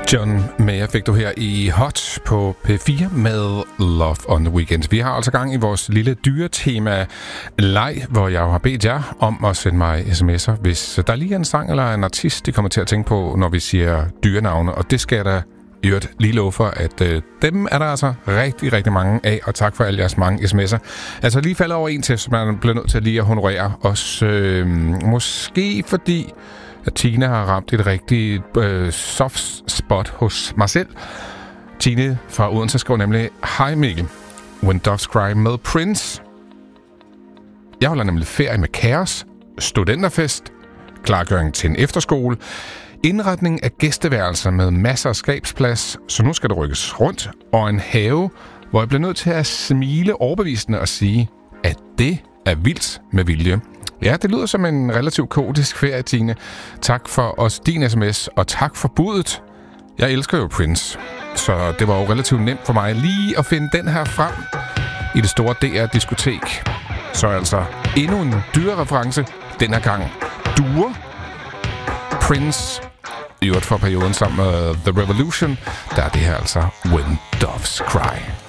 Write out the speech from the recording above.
John Mayer fik du her i Hot på P4 med Love on the Weekend. Vi har altså gang i vores lille dyretema-leg, hvor jeg har bedt jer om at sende mig sms'er, hvis der lige er en sang eller en artist, de kommer til at tænke på, når vi siger dyrenavne. Og det skal jeg da i øvrigt lige love for, at dem er der altså rigtig, rigtig mange af. Og tak for alle jeres mange sms'er. Altså lige falder over en til, så man bliver nødt til lige at honorere os. Måske fordi at Tine har ramt et rigtig soft spot hos mig selv. Tine fra Odense skriver nemlig: Hej Mikkel, When Doves Cry med Prince. Jeg holder nemlig ferie med kaos, studenterfest, klargøring til en efterskole, indretning af gæsteværelser med masser af skabsplads, så nu skal der rykkes rundt, og en have, hvor jeg bliver nødt til at smile overbevisende og sige, at det er vildt med vilje. Ja, det lyder som en relativt kaotisk ferie, Tine. Tak for os din sms, og tak for budet. Jeg elsker jo Prince, så det var jo relativt nemt for mig lige at finde den her frem i det store DR-diskotek. Så altså endnu en dyrereference, den her gang duer. Prince, i øvrigt for perioden sammen med The Revolution, der er det her altså When Doves Cry.